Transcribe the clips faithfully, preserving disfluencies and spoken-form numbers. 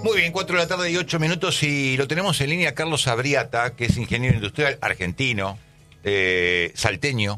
Muy bien, cuatro de la tarde y ocho minutos y lo tenemos en línea Carlos Abriata, que es ingeniero industrial argentino, eh, salteño,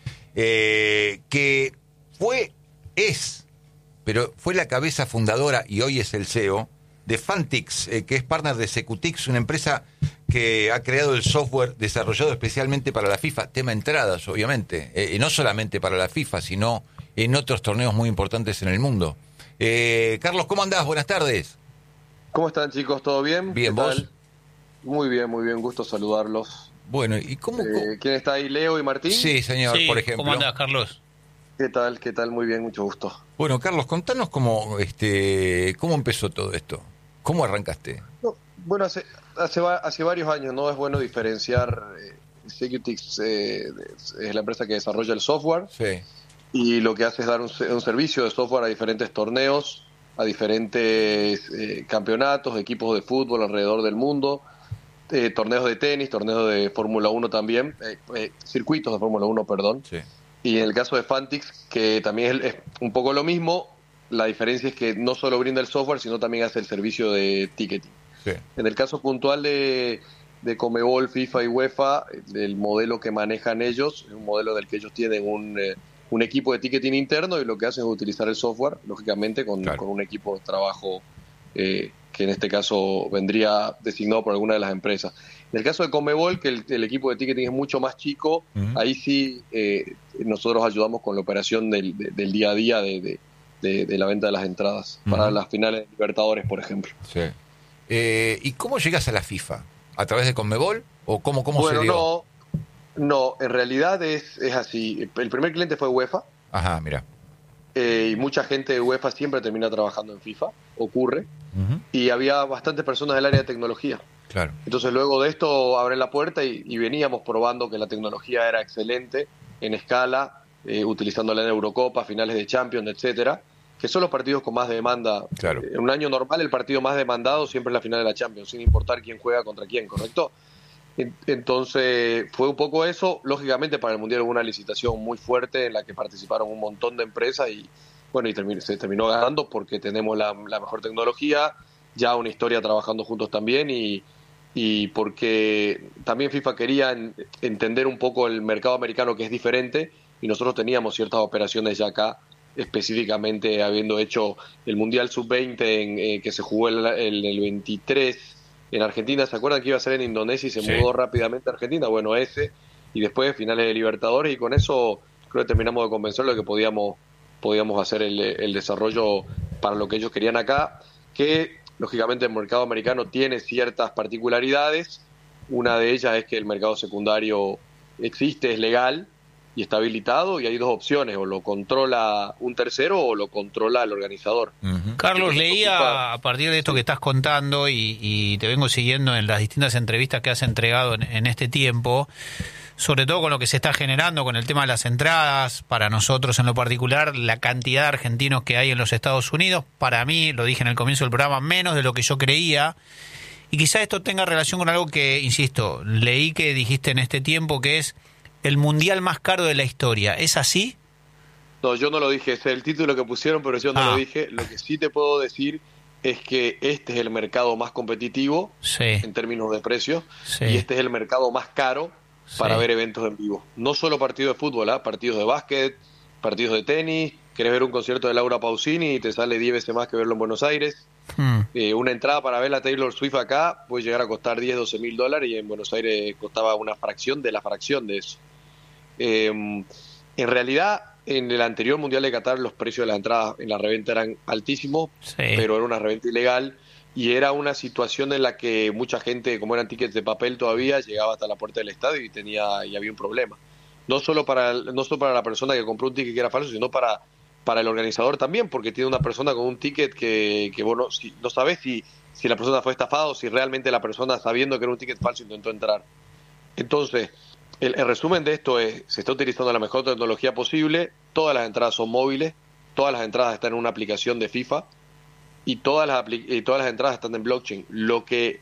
eh, que fue, es, pero fue la cabeza fundadora y hoy es el C E O de Fantix, eh, que es partner de Secutix, una empresa que ha creado el software desarrollado especialmente para la FIFA, tema entradas, obviamente, eh, y no solamente para la FIFA, sino en otros torneos muy importantes en el mundo. Eh, Carlos, ¿cómo andás? Buenas tardes. ¿Cómo están, chicos? ¿Todo bien? Bien, ¿Qué ¿vos? tal? Muy bien, muy bien. Gusto saludarlos. Bueno, ¿y cómo? Eh, cómo? ¿Quién está ahí? ¿Leo y Martín? Sí, señor, Sí, por ejemplo. ¿cómo andás, Carlos? ¿Qué tal? ¿Qué tal? Muy bien, mucho gusto. Bueno, Carlos, contanos cómo, este, cómo empezó todo esto. ¿Cómo arrancaste? No, bueno, hace, hace, va- hace varios años, ¿no? Es bueno diferenciar. Eh, Secutix eh, es la empresa que desarrolla el software Sí. y lo que hace es dar un, se- un servicio de software a diferentes torneos, a diferentes eh, campeonatos, equipos de fútbol alrededor del mundo, eh, torneos de tenis, torneos de Fórmula uno también, eh, eh, circuitos de Fórmula uno, perdón. Sí. Y en el caso de Fantix, que también es, es un poco lo mismo, la diferencia es que no solo brinda el software, sino también hace el servicio de ticketing. Sí. En el caso puntual de, de Conmebol, FIFA y UEFA, el modelo que manejan ellos es un modelo del que ellos tienen un, eh, un equipo de ticketing interno y lo que hacen es utilizar el software, lógicamente, con, Claro. con un equipo de trabajo eh, que en este caso vendría designado por alguna de las empresas. En el caso de Conmebol, que el, el equipo de ticketing es mucho más chico, Ujú. ahí sí eh, nosotros ayudamos con la operación del, de- del día a día de, de- de- de la venta de las entradas para Ujú. las finales de Libertadores, por ejemplo. Sí. Eh, ¿Y cómo llegas a la FIFA? ¿A través de Conmebol? ¿O cómo, cómo bueno, se dio? no, no, en realidad es, es así. El primer cliente fue UEFA Ajá, mira. eh, y mucha gente de UEFA siempre termina trabajando en FIFA, ocurre, Ujú. y había bastantes personas del área de tecnología. Claro. Entonces luego de esto abren la puerta y, y veníamos probando que la tecnología era excelente en escala, eh, utilizándola en Eurocopa, finales de Champions, etcétera, que son los partidos con más demanda. Claro. En un año normal el partido más demandado siempre es la final de la Champions, sin importar quién juega contra quién, ¿correcto? En- Entonces fue un poco eso. Lógicamente para el Mundial hubo una licitación muy fuerte en la que participaron un montón de empresas y bueno, y termi- se terminó ganando porque tenemos la, la mejor tecnología, ya una historia trabajando juntos también y, y porque también FIFA quería en- entender un poco el mercado americano, que es diferente, y nosotros teníamos ciertas operaciones ya acá, específicamente habiendo hecho el Mundial sub veinte en, eh, que se jugó el, el, el veintitrés en Argentina. ¿Se acuerdan que iba a ser en Indonesia y se Sí. mudó rápidamente a Argentina? Bueno, ese, y después finales de Libertadores, y con eso creo que terminamos de convencerlo de que podíamos, podíamos hacer el, el desarrollo para lo que ellos querían acá, que lógicamente el mercado americano tiene ciertas particularidades. Una de ellas es que el mercado secundario existe, es legal y está habilitado, y hay dos opciones: o lo controla un tercero o lo controla el organizador. Ujú. Carlos, Sí, leía ocupa- a partir de esto que estás contando y, y te vengo siguiendo en las distintas entrevistas que has entregado en, en este tiempo, sobre todo con lo que se está generando con el tema de las entradas, para nosotros en lo particular, la cantidad de argentinos que hay en los Estados Unidos, para mí, lo dije en el comienzo del programa, menos de lo que yo creía, y quizá esto tenga relación con algo que, insisto, leí que dijiste en este tiempo, que es el mundial más caro de la historia. ¿Es así? No, yo no lo dije, ese es el título que pusieron, pero yo no Ah. lo dije. Lo que sí te puedo decir es que este es el mercado más competitivo Sí, en términos de precios, sí. y este es el mercado más caro para Sí. ver eventos en vivo. No solo partidos de fútbol, ¿ah? Partidos de básquet, partidos de tenis. Querés ver un concierto de Laura Pausini y te sale diez veces más que verlo en Buenos Aires. Hmm. Eh, una entrada para ver a Taylor Swift acá puede llegar a costar diez, doce mil dólares, y en Buenos Aires costaba una fracción de la fracción de eso. Eh, en realidad, en el anterior Mundial de Qatar los precios de las entradas en la reventa eran altísimos, Sí. pero era una reventa ilegal y era una situación en la que mucha gente, como eran tickets de papel todavía, llegaba hasta la puerta del estadio y tenía y había un problema. No solo para el- no solo para la persona que compró un ticket que era falso, sino para para el organizador también, porque tiene una persona con un ticket que, que vos no, si, no sabés si, si la persona fue estafada o si realmente la persona, sabiendo que era un ticket falso, intentó entrar. Entonces, el, el resumen de esto es: se está utilizando la mejor tecnología posible, todas las entradas son móviles, todas las entradas están en una aplicación de FIFA y todas las, apli- y todas las entradas están en blockchain, lo que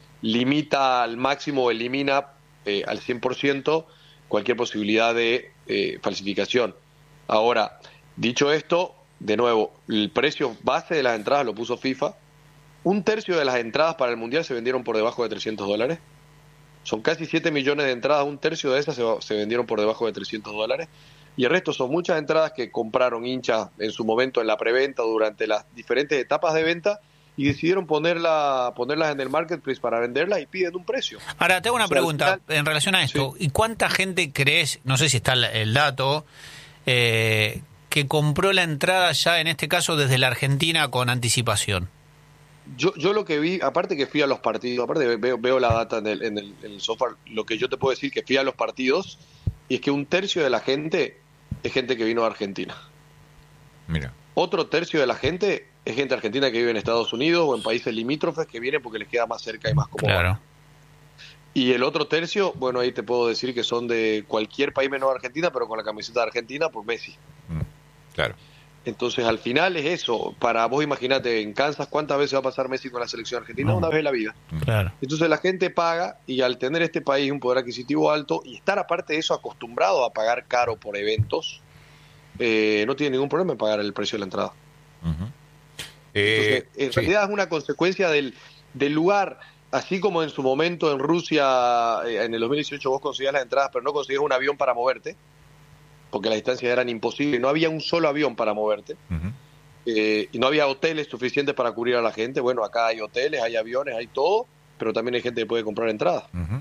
limita al máximo, elimina eh, al cien por ciento cualquier posibilidad de eh, falsificación. Ahora, dicho esto, de nuevo, el precio base de las entradas lo puso FIFA, Un tercio de las entradas para el Mundial se vendieron por debajo de trescientos dólares. Son casi siete millones de entradas, un tercio de esas se, se vendieron por debajo de trescientos dólares. Y el resto son muchas entradas que compraron hinchas en su momento en la preventa durante las diferentes etapas de venta y decidieron ponerla, ponerlas en el marketplace para venderlas y piden un precio. Ahora, te hago una O sea, pregunta al final, en relación a esto. sí. ¿Y cuánta gente crees, no sé si está el, el dato, eh, que compró la entrada ya en este caso desde la Argentina con anticipación? Yo, yo lo que vi, aparte que fui a los partidos, aparte veo, veo la data en el, en, el, en el software, lo que yo te puedo decir que fui a los partidos y es que un tercio de la gente es gente que vino a Argentina. Mira. Otro tercio de la gente es gente argentina que vive en Estados Unidos o en países limítrofes que viene porque les queda más cerca y más cómodo. Claro. Y el otro tercio, bueno, ahí te puedo decir que son de cualquier país menos Argentina, pero con la camiseta de Argentina por Messi. Mm, claro. Entonces, al final es eso. Para vos, imagínate, en Kansas, ¿cuántas veces va a pasar Messi con la selección argentina? No. Una vez en la vida. Claro. Entonces, la gente paga y al tener este país un poder adquisitivo alto y estar, aparte de eso, acostumbrado a pagar caro por eventos, eh, no tiene ningún problema en pagar el precio de la entrada. Uh-huh. eh, Entonces, en sí. realidad es una consecuencia del, del lugar. Así como en su momento en Rusia, eh, en el dos mil dieciocho, vos conseguías las entradas, pero no conseguías un avión para moverte, porque las distancias eran imposibles, no había un solo avión para moverte, Uh-huh. eh, y no había hoteles suficientes para cubrir a la gente. Bueno, acá hay hoteles, hay aviones, hay todo, pero también hay gente que puede comprar entradas. Uh-huh.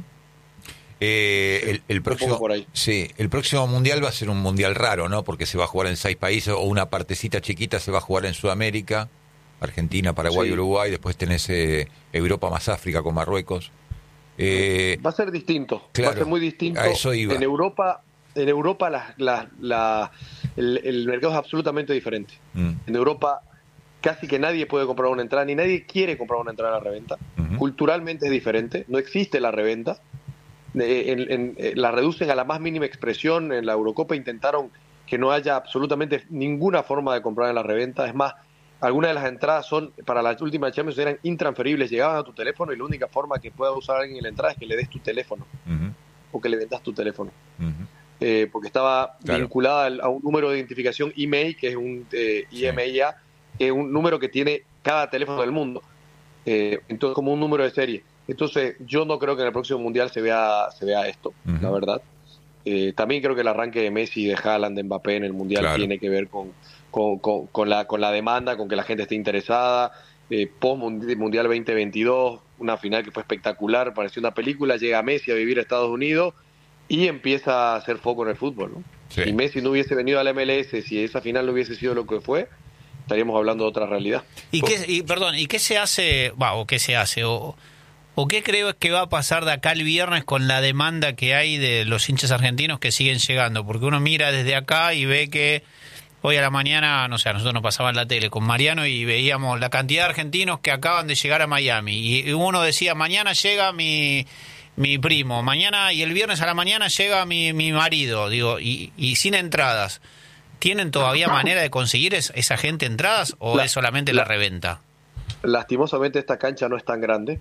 Eh, Sí, el, el un próximo poco por ahí. sí, el próximo mundial va a ser un mundial raro, ¿no? Porque se va a jugar en seis países o una partecita chiquita se va a jugar en Sudamérica, Argentina, Paraguay, Sí. Uruguay, después tenés eh, Europa más África con Marruecos. Eh, Va a ser distinto, claro, va a ser muy distinto. a eso iba. En Europa, en Europa la, la, la, el, el mercado es absolutamente diferente. mm, En Europa casi que nadie puede comprar una entrada, ni nadie quiere comprar una entrada a la reventa. Ujú. Culturalmente es diferente, no existe la reventa. Eh, en- en- eh, la reducen a la más mínima expresión. En la Eurocopa intentaron que no haya absolutamente ninguna forma de comprar en la reventa. Es más, algunas de las entradas son para la última Champions eran intransferibles, llegaban a tu teléfono y la única forma que pueda usar alguien en la entrada es que le des tu teléfono ujú, o que le vendas tu teléfono. ujú. Eh, porque estaba Claro. vinculada al- a un número de identificación I M E I, que es un eh, I M E I A, que es un número que tiene cada teléfono del mundo. Eh, entonces, como un número de serie. Entonces, yo no creo que en el próximo Mundial se vea se vea esto, Ujú. la verdad. Eh, también creo que el arranque de Messi, de Haaland, de Mbappé en el Mundial Claro. tiene que ver con, con, con, con la, con la demanda, con que la gente esté interesada. Eh, post Mundial veinte veintidós, una final que fue espectacular, pareció una película, llega Messi a vivir a Estados Unidos y empieza a hacer foco en el fútbol, ¿no? Sí. Si Messi no hubiese venido al M L S, si esa final no hubiese sido lo que fue, estaríamos hablando de otra realidad. ¿Y qué, y, perdón, ¿y qué se hace, va, o qué se hace, o, o qué creo que va a pasar de acá el viernes con la demanda que hay de los hinchas argentinos que siguen llegando? Porque uno mira desde acá y ve que hoy a la mañana, no sé, a nosotros nos pasaba en la tele con Mariano y veíamos la cantidad de argentinos que acaban de llegar a Miami. Y uno decía, mañana llega mi... mi primo, mañana y el viernes a la mañana llega mi, mi marido, digo, y, y sin entradas. ¿Tienen todavía manera de conseguir es, esa gente entradas o La- es solamente la, la- reventa? Lastimosamente esta cancha no es tan grande,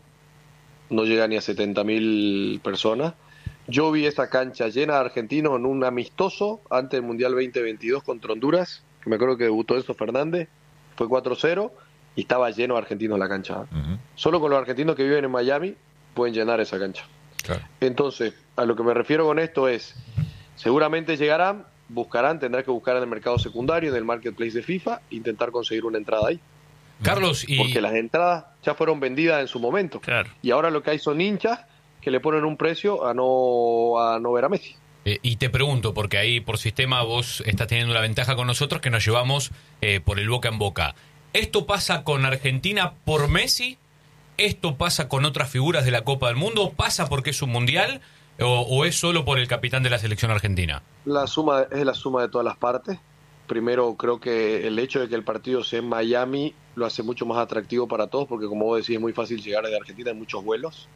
no llega ni a setenta mil personas. Yo vi esa cancha llena de argentinos en un amistoso antes del Mundial veinte veintidós contra Honduras, que me acuerdo que debutó Enzo Fernández, fue cuatro cero y estaba lleno de argentinos la cancha. Ujú. Solo con los argentinos que viven en Miami pueden llenar esa cancha. Claro. Entonces, a lo que me refiero con esto es, seguramente llegarán, buscarán, tendrán que buscar en el mercado secundario, en el marketplace de FIFA, intentar conseguir una entrada ahí. Carlos, y Porque las entradas ya fueron vendidas en su momento. Claro. Y ahora lo que hay son hinchas que le ponen un precio a no, a no ver a Messi. Eh, y te pregunto, porque ahí por sistema vos estás teniendo la ventaja con nosotros que nos llevamos eh, por el boca en boca. ¿Esto pasa con Argentina por Messi? ¿Esto pasa con otras figuras de la Copa del Mundo? ¿Pasa porque es un mundial? ¿O, o es solo por el capitán de la selección argentina? La suma es la suma de todas las partes. Primero, creo que el hecho de que el partido sea en Miami lo hace mucho más atractivo para todos, porque como vos decís, es muy fácil llegar desde Argentina en muchos vuelos.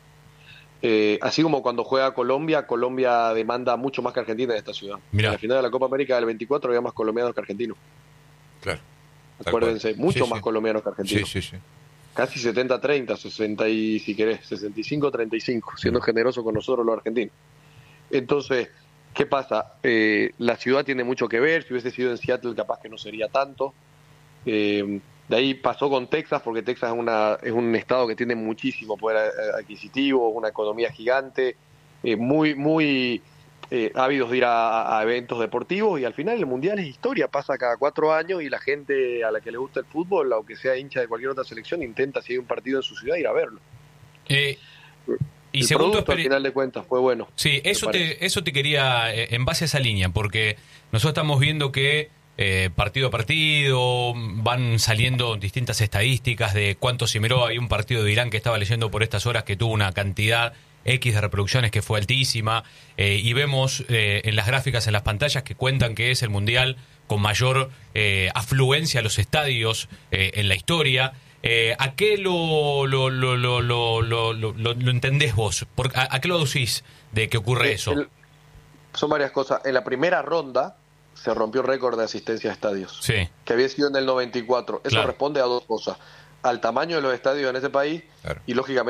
Eh, así como cuando juega Colombia, Colombia demanda mucho más que Argentina en esta ciudad. Mirá. En la final de la Copa América del veinticuatro había más colombianos que argentinos. Claro. Tal Acuérdense, cual. mucho Sí, más sí. colombianos que Sí, argentinos. sí, sí. Casi setenta treinta, sesenta y si querés, sesenta y cinco treinta y cinco, siendo generoso con nosotros los argentinos. Entonces, ¿qué pasa? Eh, la ciudad tiene mucho que ver. Si hubiese sido en Seattle, capaz que no sería tanto. Eh, De ahí pasó con Texas, porque Texas es, una, es un estado que tiene muchísimo poder adquisitivo, una economía gigante, eh, muy, muy eh, ávidos de ir a, a eventos deportivos, y al final el Mundial es historia, pasa cada cuatro años y la gente a la que le gusta el fútbol, aunque sea hincha de cualquier otra selección, intenta, si hay un partido en su ciudad, ir a verlo. Eh, y el según producto, tu al final de cuentas, fue bueno. Sí, eso te, eso te quería, eh, en base a esa línea, porque nosotros estamos viendo que eh, partido a partido van saliendo distintas estadísticas de cuánto se miró. Hay un partido de Irán que estaba leyendo por estas horas que tuvo una cantidad X de reproducciones que fue altísima, eh, y vemos eh, en las gráficas, en las pantallas, que cuentan que es el mundial con mayor eh, afluencia a los estadios eh, en la historia. Eh, ¿A qué lo lo, lo, lo, lo, lo, lo, lo entendés vos? ¿Por, a, ¿A qué lo aducís de que ocurre eso? El, son varias cosas. En la primera ronda se rompió récord de asistencia a estadios, sí, que había sido en el noventa y cuatro. Eso claro. responde a dos cosas: al tamaño de los estadios en ese país, claro. y lógicamente